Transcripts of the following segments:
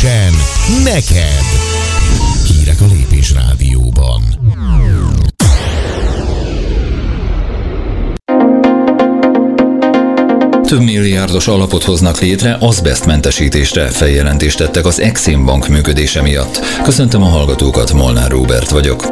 Rögtön neked! Hírek a Lépés Rádióban. Több milliárdos alapot hoznak létre azbesztmentesítésre, feljelentést tettek az Exim Bank működése miatt. Köszöntöm a hallgatókat, Molnár Róbert vagyok.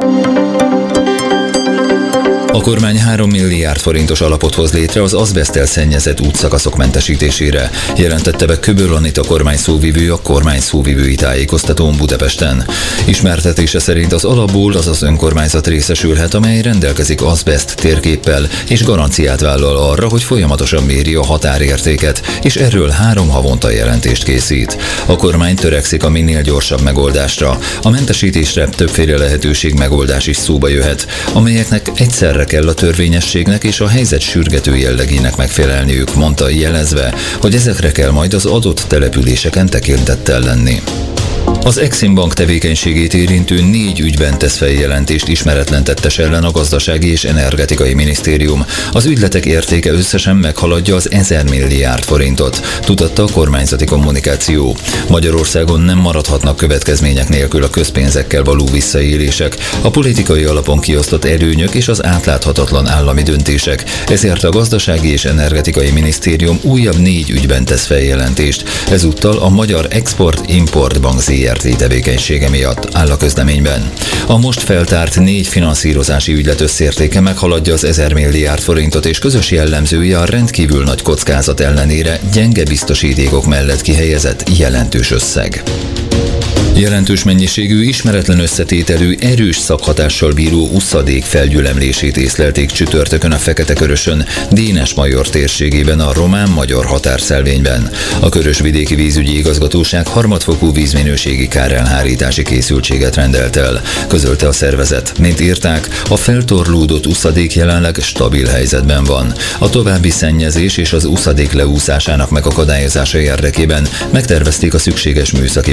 A kormány 3 milliárd forintos alapot hoz létre az azbeszttel szennyezett útszakaszok mentesítésére, jelentette be Köbörl Anita kormányszóvivő a kormányszóvivői tájékoztatón Budapesten. Ismertetése szerint az alapból az az önkormányzat részesülhet, amely rendelkezik azbeszt térképpel, és garanciát vállal arra, hogy folyamatosan méri a határértéket, és erről 3 havonta jelentést készít. A kormány törekszik a minél gyorsabb megoldásra. A mentesítésre többféle lehetőség megoldás is szóba jöhet, amelyeknek egyszerre kell a törvényességnek és a helyzet sürgető jellegének megfelelniük, mondta, jelezve, hogy ezekre kell majd az adott településeken tekintettel lenni. Az Exim Bank tevékenységét érintő 4 ügyben tesz feljelentést ismeretlen tettes ellen a Gazdasági és Energetikai Minisztérium. Az ügyletek értéke összesen meghaladja az 1000 milliárd forintot, tudatta a kormányzati kommunikáció. Magyarországon nem maradhatnak következmények nélkül a közpénzekkel való visszaélések, a politikai alapon kiosztott előnyök és az átláthatatlan állami döntések. Ezért a Gazdasági és Energetikai Minisztérium újabb 4 ügyben tesz feljelentést. Ezúttal a Magyar Export-Import Bank ZRT tevékenysége miatt, áll a közleményben. A most feltárt 4 finanszírozási ügylet összértéke meghaladja az 1000 milliárd forintot, és közös jellemzője a rendkívül nagy kockázat ellenére gyenge biztosítékok mellett kihelyezett jelentős összeg. Jelentős mennyiségű, ismeretlen összetételű, erős szakhatással bíró uszadék felgyülemlését észlelték csütörtökön a Fekete-Körösön, Dénes-Major térségében a román-magyar határszelvényben. A Körös-vidéki vízügyi igazgatóság harmadfokú vízminőségi kárelhárítási készültséget rendelt el, közölte a szervezet. Mint írták, a feltorlódott uszadék jelenleg stabil helyzetben van. A további szennyezés és az uszadék leúszásának megakadályozása érdekében megtervezték a szükséges műszaki